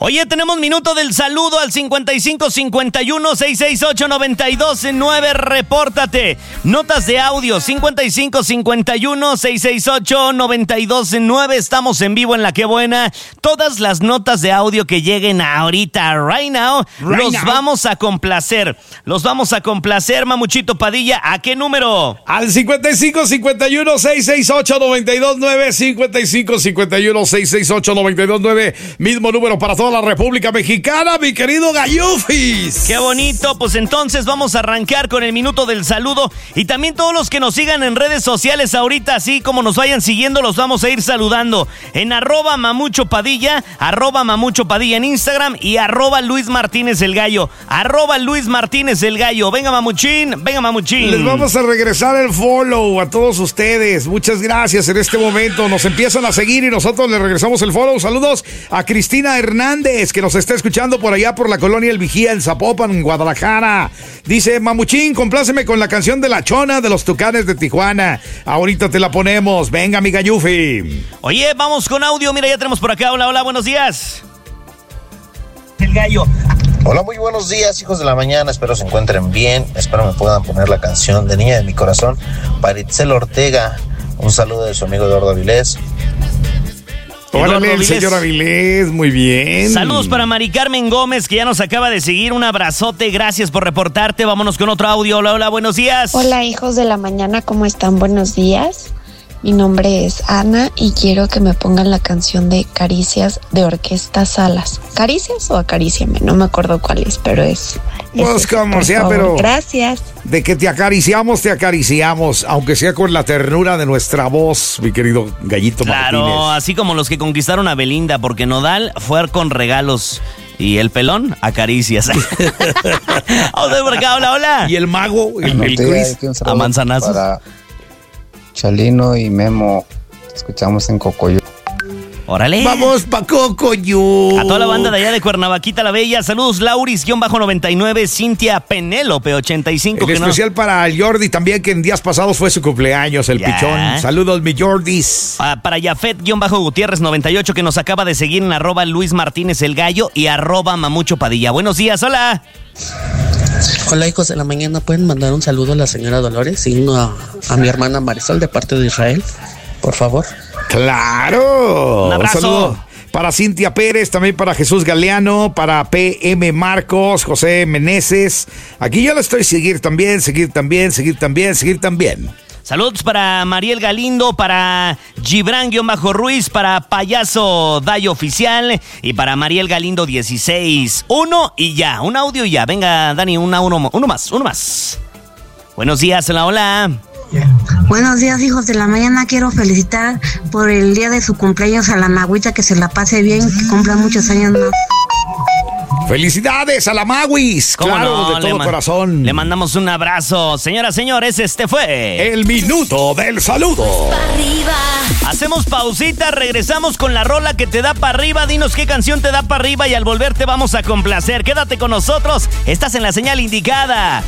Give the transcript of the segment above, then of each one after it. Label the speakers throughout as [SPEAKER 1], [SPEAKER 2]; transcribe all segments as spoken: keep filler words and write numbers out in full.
[SPEAKER 1] Oye, tenemos minuto del saludo al cincuenta y cinco cincuenta y uno seiscientos sesenta y ocho noventa y dos nueve. Repórtate. Notas de audio cincuenta y cinco cincuenta y uno seiscientos sesenta y ocho noventa y dos nueve. Estamos en vivo en La Qué Buena. Todas las notas de audio que lleguen ahorita, right now, right los now. vamos a complacer. Los vamos a complacer, Mamuchito Padilla. ¿A qué número?
[SPEAKER 2] Al cincuenta y cinco cincuenta y uno seiscientos sesenta y ocho noventa y dos nueve. cincuenta y cinco cincuenta y uno seiscientos sesenta y ocho noventa y dos nueve. Mismo número para toda la República Mexicana, mi querido Gallufis.
[SPEAKER 1] Qué bonito, pues entonces vamos a arrancar con el minuto del saludo y también todos los que nos sigan en redes sociales ahorita, así como nos vayan siguiendo, los vamos a ir saludando en arroba Mamucho Padilla, arroba Mamucho Padilla en Instagram y arroba Luis Martínez el Gallo, arroba Luis Martínez el Gallo. Venga Mamuchín, venga Mamuchín.
[SPEAKER 2] Les vamos a regresar el follow a todos ustedes. Muchas gracias en este momento. Nos empiezan a seguir y nosotros les regresamos el follow. Saludos a Cristina Hernández, que nos está escuchando por allá por la colonia El Vigía en Zapopan, en Guadalajara. Dice: Mamuchín, compláceme con la canción de La Chona de los Tucanes de Tijuana. Ahorita te la ponemos. Venga, mi Gallufi.
[SPEAKER 1] Oye, vamos con audio. Mira, ya tenemos por acá. Hola, hola, buenos días. El Gallo.
[SPEAKER 3] Hola, muy buenos días, hijos de la mañana. Espero se encuentren bien. Espero me puedan poner la canción de Niña de mi Corazón para Itzel Ortega. Un saludo de su amigo Eduardo Avilés.
[SPEAKER 2] Órale, el señor Avilés, muy bien.
[SPEAKER 1] Saludos para Mari Carmen Gómez, que ya nos acaba de seguir. Un abrazote, gracias por reportarte. Vámonos con otro audio. Hola, hola, buenos días.
[SPEAKER 4] Hola, hijos de la mañana, ¿cómo están? Buenos días. Mi nombre es Ana y quiero que me pongan la canción de Caricias de Orquesta Salas. ¿Caricias o Acaríciame? No me acuerdo cuál es, pero es...
[SPEAKER 2] Pues como sea,
[SPEAKER 4] favor.
[SPEAKER 2] pero...
[SPEAKER 4] Gracias.
[SPEAKER 2] De que te acariciamos, te acariciamos, aunque sea con la ternura de nuestra voz, mi querido Gallito
[SPEAKER 1] Claro,
[SPEAKER 2] Martínez.
[SPEAKER 1] Claro, así como los que conquistaron a Belinda, porque Nodal fue con regalos y el pelón a caricias. Vamos por acá, hola, hola.
[SPEAKER 2] Y el mago, el, el Chris,
[SPEAKER 1] a manzanazos.
[SPEAKER 5] Para Chalino y Memo, te escuchamos en Cocoyo.
[SPEAKER 1] Órale.
[SPEAKER 2] Vamos pa' Cocoyo.
[SPEAKER 1] A toda la banda de allá de Cuernavaquita la Bella. Saludos, Lauris-noventa y nueve, Cintia Penélope ochenta y cinco.
[SPEAKER 2] En especial no... para el Jordi también, que en días pasados fue su cumpleaños, el ya. pichón. Saludos, mi Jordis.
[SPEAKER 1] Ah, para Yafet-Gutiérrez noventa y ocho, que nos acaba de seguir en arroba Luis Martínez el Gallo y arroba Mamucho Padilla. Buenos días, hola.
[SPEAKER 6] Hola, hijos de la mañana. ¿Pueden mandar un saludo a la señora Dolores y uno a, a mi hermana Marisol de parte de Israel? Por favor.
[SPEAKER 2] ¡Claro!
[SPEAKER 1] Un abrazo.
[SPEAKER 2] Un saludo para Cintia Pérez, también para Jesús Galeano, para P M Marcos, José Meneses. Aquí yo le estoy seguir también, seguir también, seguir también, seguir también.
[SPEAKER 1] Saludos para Mariel Galindo, para Gibran-Ruiz, para Payaso Dayo Oficial y para Mariel Galindo dieciséis. Uno y ya, un audio y ya. Venga, Dani, una, uno, uno más, uno más. Buenos días, hola, hola.
[SPEAKER 7] Buenos días, hijos de la mañana. Quiero felicitar por el día de su cumpleaños a la Magüita, que se la pase bien, que cumpla muchos años más.
[SPEAKER 2] ¡Felicidades a la Maguis! Claro, no? de todo
[SPEAKER 1] le
[SPEAKER 2] corazón.
[SPEAKER 1] Le mandamos un abrazo. Señoras, señores, este fue...
[SPEAKER 2] el minuto del saludo.
[SPEAKER 1] Hacemos pausita, regresamos con la rola que te da para arriba. Dinos qué canción te da para arriba y al volver te vamos a complacer. Quédate con nosotros, estás en la señal indicada.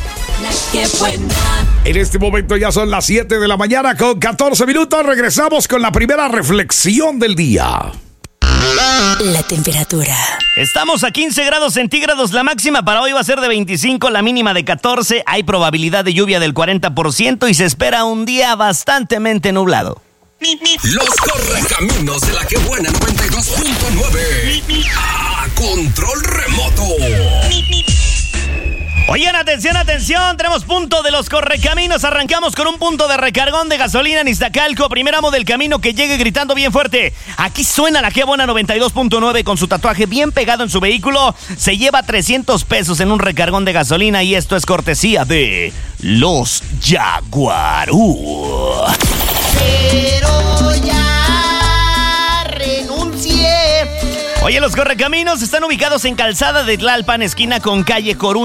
[SPEAKER 2] En este momento ya son las siete de la mañana con catorce minutos. Regresamos con la primera reflexión del día.
[SPEAKER 8] La temperatura.
[SPEAKER 1] Estamos a quince grados centígrados. La máxima para hoy va a ser de veinticinco, la mínima de catorce. Hay probabilidad de lluvia del cuarenta por ciento y se espera un día bastante nublado.
[SPEAKER 9] Los correcaminos de La Qué Buena noventa y dos punto nueve. A control remoto.
[SPEAKER 1] Oigan, atención, atención, tenemos punto de los correcaminos. Arrancamos con un punto de recargón de gasolina en Iztacalco. Primer amo del camino que llegue gritando bien fuerte: aquí suena La Qué Buena noventa y dos punto nueve, con su tatuaje bien pegado en su vehículo. Se lleva trescientos pesos en un recargón de gasolina y esto es cortesía de Los Yaguarú. Pero ya renuncié. Oye, los correcaminos están ubicados en Calzada de Tlalpan, esquina con calle Coruña.